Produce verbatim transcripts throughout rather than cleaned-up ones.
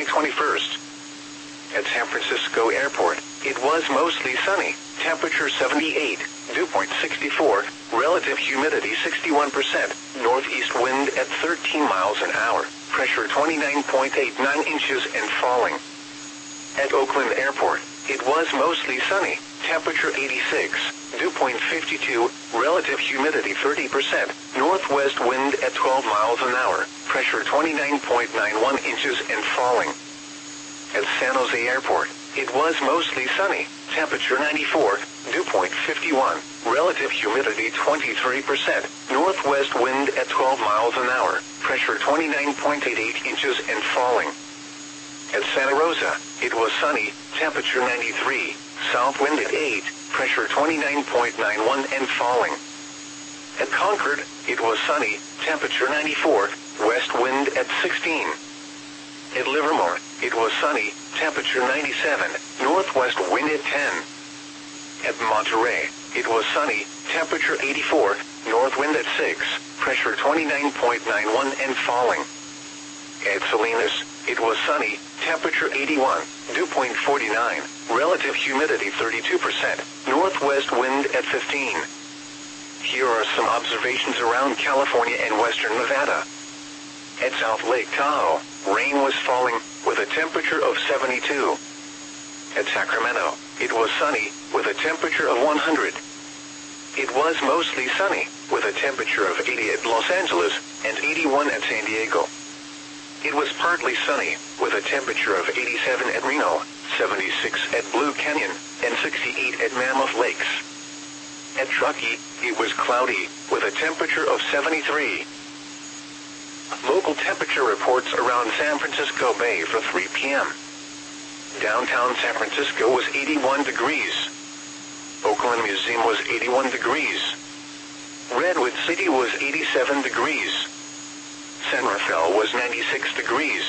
July twenty-first. At San Francisco Airport, it was mostly sunny, temperature seventy-eight, dew point sixty-four, relative humidity sixty-one percent, northeast wind at thirteen miles an hour, pressure twenty-nine point eight nine inches and falling. At Oakland Airport, it was mostly sunny, temperature eighty-six, dew point fifty-two, relative humidity thirty percent, northwest wind at twelve miles an hour, pressure twenty-nine point nine one inches and falling. At San Jose Airport, it was mostly sunny, temperature ninety-four, dew point fifty-one, relative humidity twenty-three percent, northwest wind at twelve miles an hour, pressure twenty-nine point eight eight inches and falling. At Santa Rosa, it was sunny, temperature ninety-three, south wind at eight, pressure twenty-nine point nine one and falling. At Concord, it was sunny, temperature ninety-four, west wind at sixteen. At Livermore, it was sunny, temperature ninety-seven, northwest wind at ten. At Monterey, it was sunny, temperature eighty-four, north wind at six, pressure twenty-nine point nine one and falling. At Salinas, it was sunny, temperature eighty-one, dew point forty-nine, relative humidity thirty-two percent, northwest wind at fifteen. Here are some observations around California and western Nevada. At South Lake Tahoe, rain was falling, with a temperature of seventy-two. At Sacramento, it was sunny, with a temperature of one hundred. It was mostly sunny, with a temperature of eighty at Los Angeles, and eighty-one at San Diego. It was partly sunny, with a temperature of eighty-seven at Reno, seventy-six at Blue Canyon, and sixty-eight at Mammoth Lakes. At Truckee, it was cloudy, with a temperature of seventy-three. Local temperature reports around San Francisco Bay for three p m Downtown San Francisco was eighty-one degrees. Oakland Museum was eighty-one degrees. Redwood City was eighty-seven degrees. San Rafael was ninety-six degrees.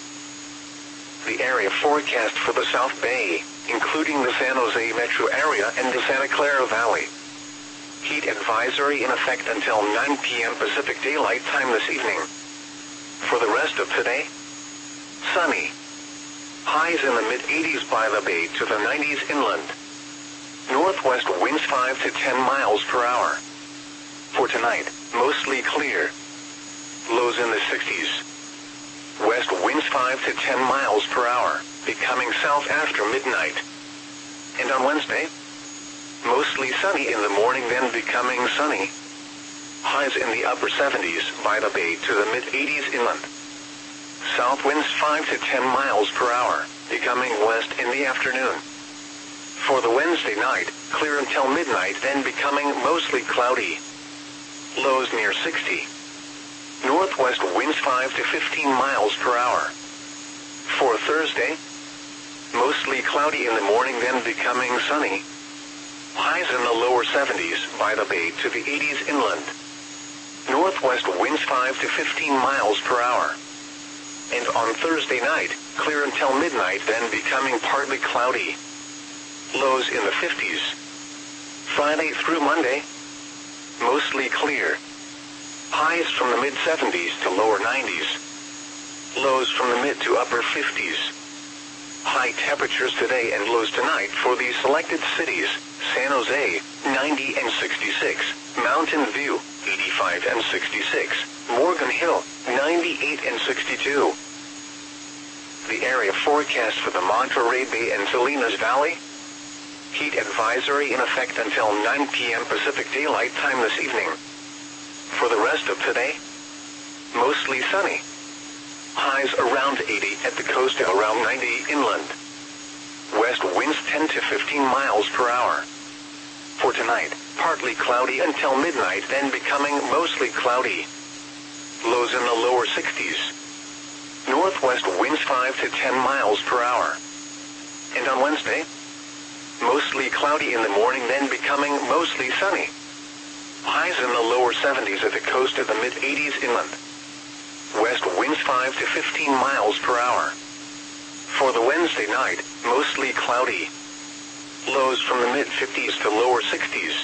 The area forecast for the South Bay, including the San Jose metro area and the Santa Clara Valley. Heat advisory in effect until nine p m Pacific Daylight Time this evening. For the rest of today, sunny. Highs in the mid eighties by the bay to the nineties inland. Northwest winds five to ten miles per hour. For tonight, mostly clear. Lows in the sixties. West winds five to ten miles per hour, becoming south after midnight. And on Wednesday, mostly sunny in the morning, then becoming sunny. Highs in the upper seventies by the bay to the mid eighties inland. South winds five to ten miles per hour, becoming west in the afternoon. For the Wednesday night, clear until midnight, then becoming mostly cloudy. Lows near sixty. Northwest winds five to fifteen miles per hour. For Thursday, mostly cloudy in the morning, then becoming sunny. Highs in the lower seventies by the bay to the eighties inland. Northwest winds five to fifteen miles per hour. And on Thursday night, clear until midnight, then becoming partly cloudy. Lows in the fifties. Friday through Monday, mostly clear. Highs from the mid seventies to lower nineties. Lows from the mid to upper fifties. High temperatures today and lows tonight for these selected cities: San Jose, ninety and sixty-six, Mountain View, eighty-five and sixty-six, Morgan Hill, ninety-eight and sixty-two. The area forecast for the Monterey Bay and Salinas Valley. Heat advisory in effect until nine p m Pacific Daylight Time this evening. For the rest of today, mostly sunny. Highs around eighty at the coast and around ninety inland. West winds ten to fifteen miles per hour. For tonight, partly cloudy until midnight, then becoming mostly cloudy. Lows in the lower sixties. Northwest winds five to ten miles per hour. And on Wednesday, mostly cloudy in the morning, then becoming mostly sunny. Highs in the lower seventies at the coast of the mid eighties inland. West winds five to fifteen miles per hour. For the Wednesday night, mostly cloudy. Lows from the mid fifties to lower sixties.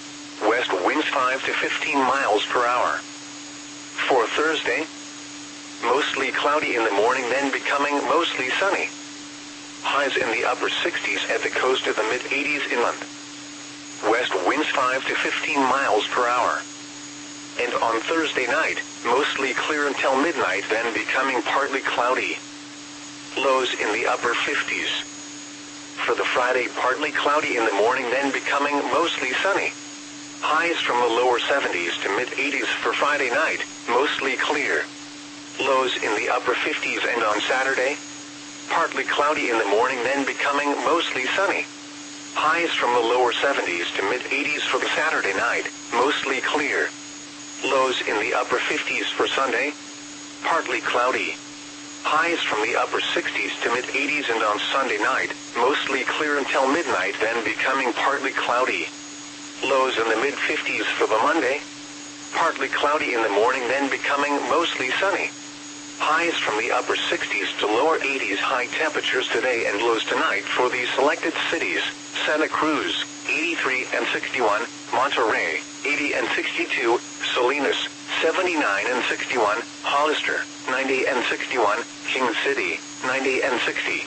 West winds five to fifteen miles per hour. For Thursday, mostly cloudy in the morning, then becoming mostly sunny. Highs in the upper sixties at the coast to the mid-eighties inland. West winds five to fifteen miles per hour. And on Thursday night, mostly clear until midnight, then becoming partly cloudy. Lows in the upper fifties. For the Friday, partly cloudy in the morning, then becoming mostly sunny. Highs from the lower seventies to mid-eighties for Friday night, mostly clear. Lows in the upper fifties, and on Saturday, partly cloudy in the morning, then becoming mostly sunny. Highs from the lower seventies to mid-eighties for the Saturday night, mostly clear. Lows in the upper fifties for Sunday, partly cloudy. Highs from the upper sixties to mid-eighties, and on Sunday night, mostly clear until midnight, then becoming partly cloudy. Lows in the mid-fifties for the Monday, partly cloudy in the morning, then becoming mostly sunny. Highs from the upper sixties to lower eighties. High temperatures today and lows tonight for the selected cities: Santa Cruz, eighty-three and sixty-one, Monterey, eighty and sixty-two, Salinas, seventy-nine and sixty-one, Hollister, ninety and sixty-one, King City, ninety and sixty.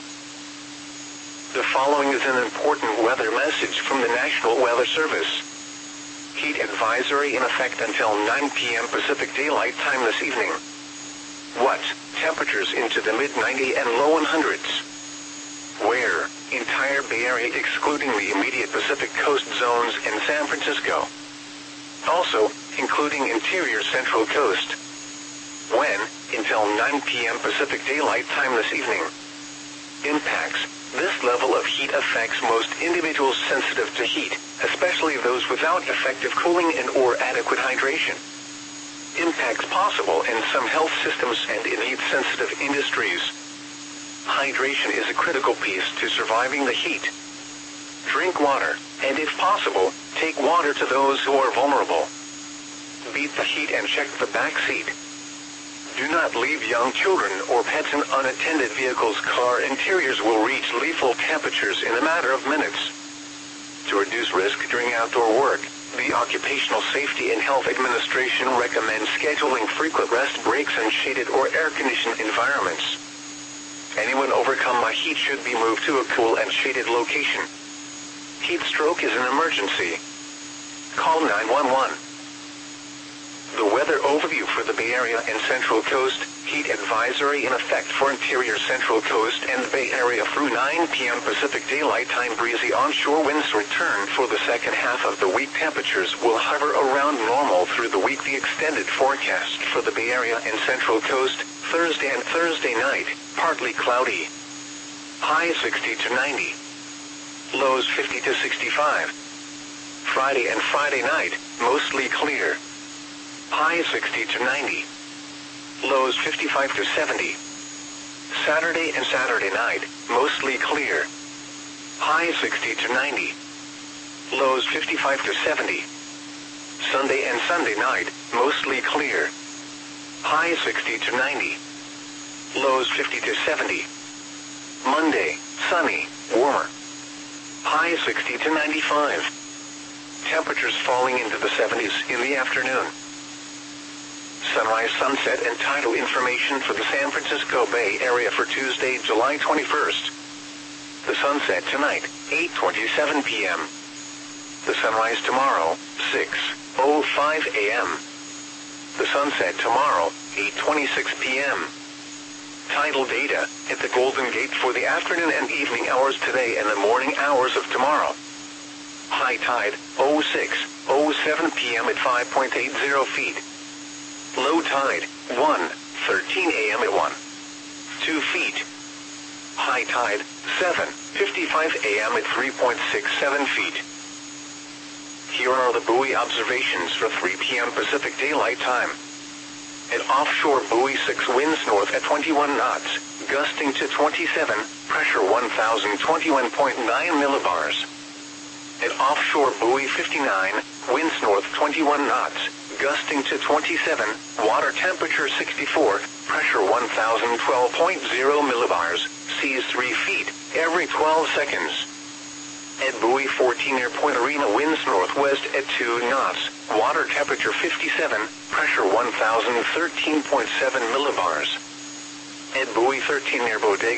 The following is an important weather message from the National Weather Service. Heat advisory in effect until nine p m Pacific Daylight Time this evening. What? Temperatures into the mid ninety and low hundreds. Where? Entire Bay Area excluding the immediate Pacific Coast zones and San Francisco. Also, including interior Central Coast. When? Until nine p m Pacific Daylight Time this evening. Impacts. This level of heat affects most individuals sensitive to heat, especially those without effective cooling and or adequate hydration. Impacts possible in some health systems and in heat-sensitive industries. Hydration is a critical piece to surviving the heat. Drink water, and if possible, take water to those who are vulnerable. Beat the heat and check the back seat. Do not leave young children or pets in unattended vehicles. Car interiors will reach lethal temperatures in a matter of minutes. To reduce risk during outdoor work, the Occupational Safety and Health Administration recommends scheduling frequent rest breaks in shaded or air-conditioned environments. Anyone overcome by heat should be moved to a cool and shaded location. Heat stroke is an emergency. Call nine one one. The weather overview for the Bay Area and Central Coast. Heat advisory in effect for interior Central Coast and Bay Area through nine p m Pacific Daylight Time. Breezy onshore winds return for the second half of the week. Temperatures will hover around normal through the week. The extended forecast for the Bay Area and Central Coast. Thursday and Thursday night, partly cloudy. High sixty to ninety. Lows fifty to sixty-five. Friday and Friday night, mostly clear. High sixty to ninety. Lows fifty-five to seventy. Saturday and Saturday night, mostly clear. High sixty to ninety. Lows fifty-five to seventy. Sunday and Sunday night, mostly clear. High sixty to ninety. Lows fifty to seventy. Monday, sunny, warmer. High sixty to ninety-five. Temperatures falling into the seventies in the afternoon. Sunrise, sunset, and tidal information for the San Francisco Bay Area for Tuesday, July twenty-first. The sunset tonight, eight twenty-seven p m The sunrise tomorrow, six oh five a m The sunset tomorrow, eight twenty-six p m Tidal data at the Golden Gate for the afternoon and evening hours today and the morning hours of tomorrow. High tide, oh six oh seven p m at five point eight zero feet. Low tide, one thirteen a m at one point two feet. High tide, seven fifty-five a m at three point six seven feet. Here are the buoy observations for three p m Pacific Daylight Time. At offshore buoy six, winds north at twenty-one knots, gusting to twenty-seven, pressure one thousand twenty-one point nine millibars. At offshore buoy fifty-nine, winds north twenty-one knots, gusting to twenty-seven, water temperature sixty-four, pressure one thousand twelve point zero millibars, seas three feet, every twelve seconds. At Buoy fourteen near Point Arena, winds northwest at two knots. Water temperature fifty-seven, pressure one thousand thirteen point seven millibars. At Buoy thirteen near Bodega